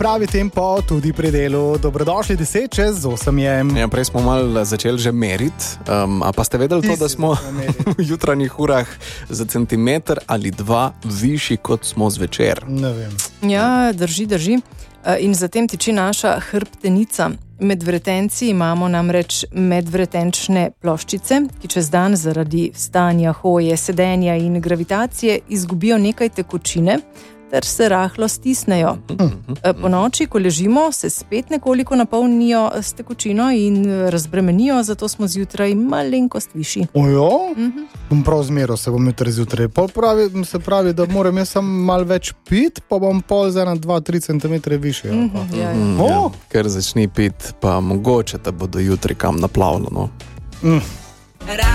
pravi tempo tudi pri delu. Dobrodošli 10:08 je. Ja, prej smo malo začeli že meriti. A pa ste vedeli to, da smo v jutranjih urah za centimeter ali dva višji, kot smo zvečer? Ne vem. Ja, drži. In zatem tiči naša hrbtenica. Med vretenci imamo namreč medvretenčne ploščice, ki čez dan zaradi vstanja, hoje, sedenja in gravitacije izgubijo nekaj tekočine ter se rahlo stisnejo. Po noči, ko ležimo, se spet nekoliko napolnijo s tekočino in razbremenijo, zato smo zjutraj malenkost višji. Ojo? Bom prav zmeral, se bom jutri zjutraj. Se pravi, da moram jaz samo malo več pit, pa bom pol za 2-3 cm više. Ja, ker začni pit, pa mogoče te bodo jutri kam naplavljeno.